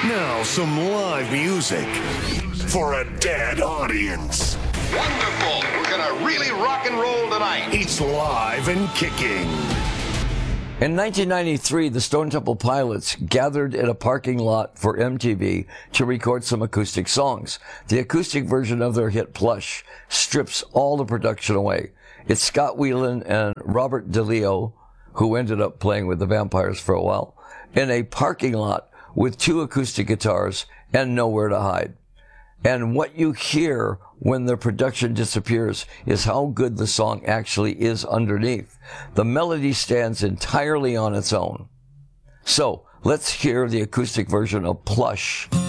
Now some live music for a dead audience. Wonderful. We're going to really rock and roll tonight. It's live and kicking. In 1993, the Stone Temple Pilots gathered in a parking lot for MTV to record some acoustic songs. The acoustic version of their hit Plush strips all the production away. It's Scott Weiland and Robert DeLeo, who ended up playing with the Vampires for a while, in a parking lot with two acoustic guitars and nowhere to hide. And what you hear when the production disappears is how good the song actually is underneath. The melody stands entirely on its own. So, let's hear the acoustic version of Plush.